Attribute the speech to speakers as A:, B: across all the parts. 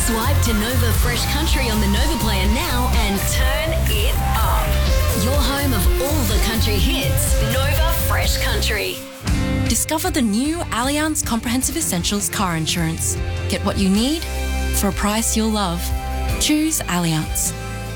A: Swipe to Nova Fresh Country on the Nova Player now and turn it up. Your home of all the country hits, Nova Fresh Country.
B: Discover the new Allianz Comprehensive Essentials car insurance. Get what you need for a price you'll love. Choose Allianz.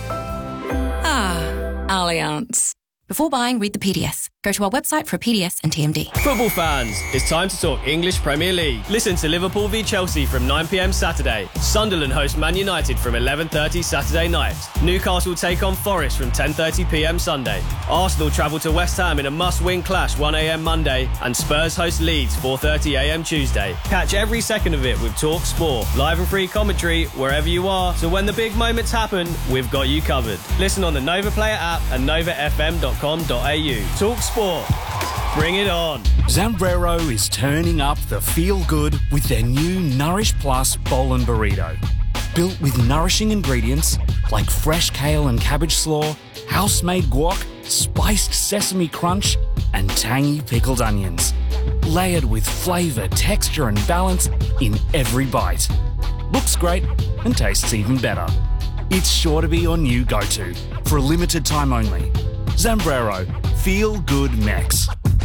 B: Allianz. Before buying, read the PDS. Go to our website for a PDS and TMD.
C: Football fans, it's time to talk English Premier League. Listen to Liverpool v Chelsea from 9 p.m. Saturday. Sunderland host Man United from 11:30 Saturday night. Newcastle take on Forest from 10:30 p.m. Sunday. Arsenal travel to West Ham in a must-win clash 1 a.m. Monday, and Spurs host Leeds 4:30 a.m. Tuesday. Catch every second of it with Talk Sport, live and free commentary wherever you are. So when the big moments happen, we've got you covered. Listen on the Nova Player app and novafm.com.au. Talk Sport. Bring it on.
D: Zambrero is turning up the feel-good with their new Nourish Plus Bowl and Burrito. Built with nourishing ingredients like fresh kale and cabbage slaw, house-made guac, spiced sesame crunch, and tangy pickled onions. Layered with flavour, texture and balance in every bite. Looks great and tastes even better. It's sure to be your new go-to for a limited time only. Zambrero, Feel Good Mex.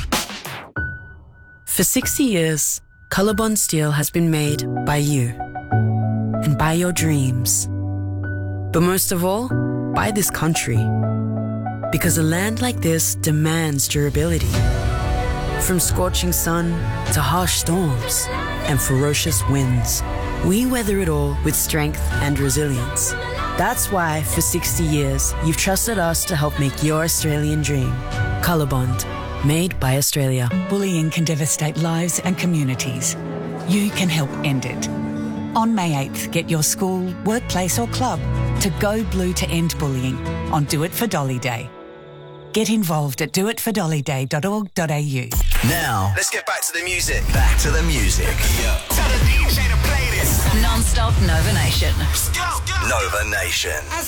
E: For 60 years, Colorbond Steel has been made by you and by your dreams. But most of all, by this country. Because a land like this demands durability. From scorching sun to harsh storms and ferocious winds, we weather it all with strength and resilience. That's why, for 60 years, you've trusted us to help make your Australian dream. Colorbond, made by Australia.
F: Bullying can devastate lives and communities. You can help end it. On May 8th, get your school, workplace or club to go blue to end bullying on Do It for Dolly Day. Get involved at doitfordollyday.org.au.
G: Now, let's get back to the music. Back to the music. Yeah. Tell the DJ to play this.
A: Non-stop Nova Nation.
G: Nova Nation.